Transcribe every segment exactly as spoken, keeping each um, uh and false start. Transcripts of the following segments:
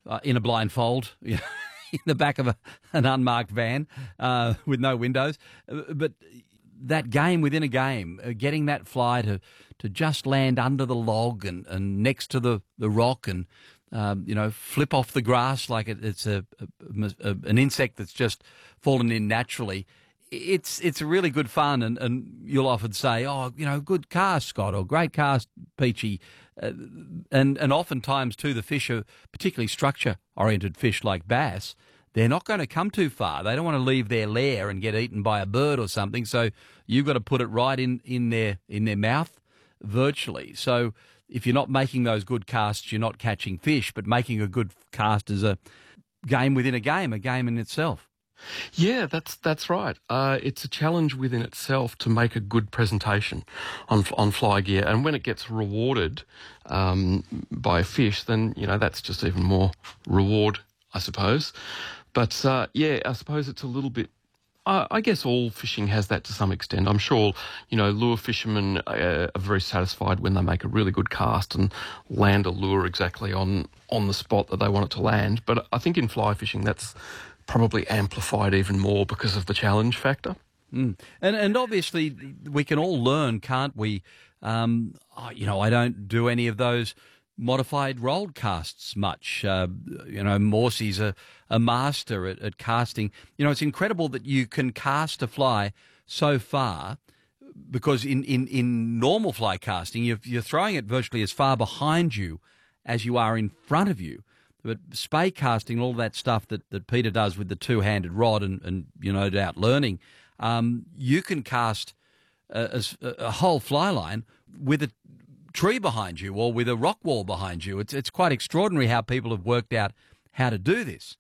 uh, in a blindfold, you know, in the back of a, an unmarked van uh, with no windows. Uh, But that game within a game, uh, getting that fly to, to just land under the log and, and next to the, the rock and, um, you know, flip off the grass like it, it's a, a, a an insect that's just fallen in naturally. It's it's really good fun, and, and you'll often say, oh, you know, good cast, Scott, or great cast, Peachy. Uh, and, and oftentimes, too, the fish are particularly structure-oriented fish like bass. They're not going to come too far. They don't want to leave their lair and get eaten by a bird or something. So you've got to put it right in, in their in their mouth, virtually. So if you're not making those good casts, you're not catching fish. But making a good cast is a game within a game, a game in itself. Yeah, that's that's right. Uh, it's a challenge within itself to make a good presentation on on fly gear, and when it gets rewarded um, by a fish, then you know that's just even more reward, I suppose. But uh, yeah, I suppose it's a little bit. I, I guess all fishing has that to some extent. I'm sure you know lure fishermen uh, are very satisfied when they make a really good cast and land a lure exactly on on the spot that they want it to land. But I think in fly fishing, that's probably amplified even more because of the challenge factor. Mm. And and obviously we can all learn, can't we? Um, oh, you know, I don't do any of those modified rolled casts much. Uh, you know, Morsey's a, a master at, at casting. You know, it's incredible that you can cast a fly so far, because in, in, in normal fly casting, you're, you're throwing it virtually as far behind you as you are in front of you. But spey casting, all that stuff that, that Peter does with the two-handed rod and, and you know, no doubt learning, um, you can cast a, a, a whole fly line with a tree behind you or with a rock wall behind you. It's it's quite extraordinary how people have worked out how to do this.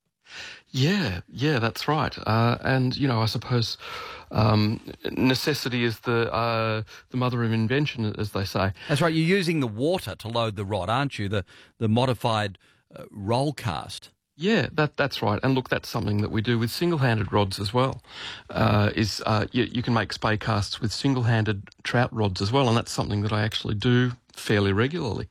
Yeah, yeah, that's right. Uh, and, you know, I suppose um, necessity is the uh, the mother of invention, as they say. That's right. You're using the water to load the rod, aren't you? The, the modified Uh, roll cast. Yeah, that that's right. And look, that's something that we do with single-handed rods as well. Uh, is uh, you, you can make spey casts with single-handed trout rods as well, and that's something that I actually do fairly regularly.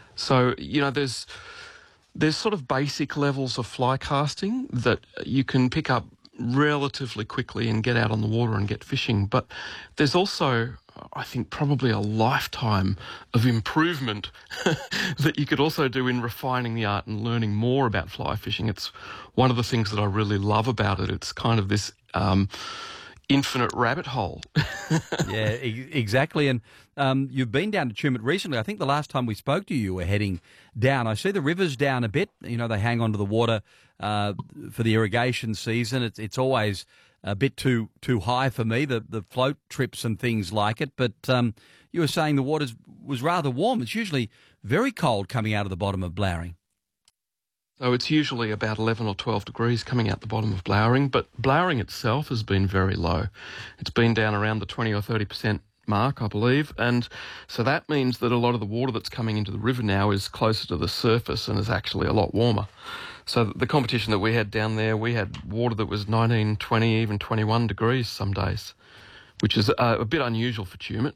So you know, there's there's sort of basic levels of fly casting that you can pick up relatively quickly and get out on the water and get fishing. But there's also, I think, probably a lifetime of improvement that you could also do in refining the art and learning more about fly fishing. It's one of the things that I really love about it. It's kind of this um, infinite rabbit hole. Yeah, e- exactly. And um, you've been down to Tumut recently. I think the last time we spoke to you, you were heading down. I see the river's down a bit. You know, they hang onto the water uh, for the irrigation season. It's it's always a bit too too high for me, the the float trips and things like it. But um, you were saying the water was rather warm. It's usually very cold coming out of the bottom of Blowering. So it's usually about eleven or twelve degrees coming out the bottom of Blowering, but Blowering itself has been very low. It's been down around the twenty or thirty percent mark, I believe, and so that means that a lot of the water that's coming into the river now is closer to the surface and is actually a lot warmer. So the competition that we had down there, we had water that was nineteen, twenty, even twenty-one degrees some days, which is uh, a bit unusual for Tumut.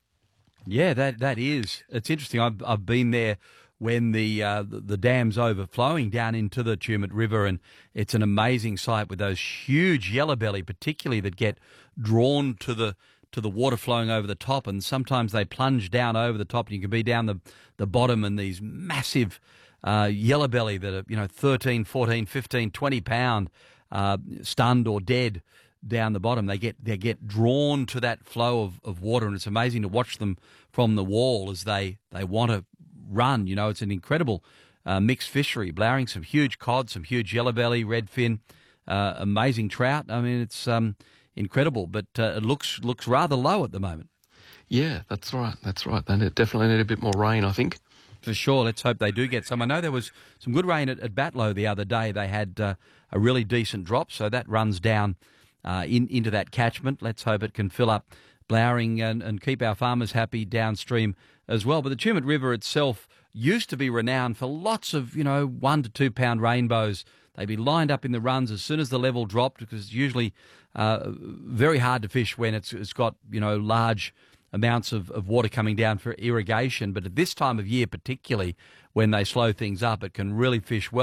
Yeah, that that is. It's interesting. I've I've been there when the uh, the, the dam's overflowing down into the Tumut River, and it's an amazing sight with those huge yellowbelly, particularly, that get drawn to the to the water flowing over the top, and sometimes they plunge down over the top, and you can be down the the bottom, and these massive uh, yellowbelly that are, you know, thirteen, fourteen, fifteen, twenty pound, uh, stunned or dead down the bottom. They get they get drawn to that flow of, of water, and it's amazing to watch them from the wall as they, they want to run. You know, it's an incredible uh, mixed fishery. Blowering, some huge cod, some huge yellowbelly, redfin, uh, amazing trout. I mean, it's um, incredible, but uh, it looks looks rather low at the moment. Yeah, that's right. That's right. They definitely need a bit more rain, I think. For sure. Let's hope they do get some. I know there was some good rain at, at Batlow the other day. They had uh, a really decent drop, so that runs down uh, in, into that catchment. Let's hope it can fill up Blowering and, and keep our farmers happy downstream as well. But the Tumut River itself used to be renowned for lots of, you know, one to two pound rainbows. They'd be lined up in the runs as soon as the level dropped, because it's usually uh, very hard to fish when it's, it's got, you know, large amounts of, of water coming down for irrigation. But at this time of year particularly, when they slow things up, it can really fish well.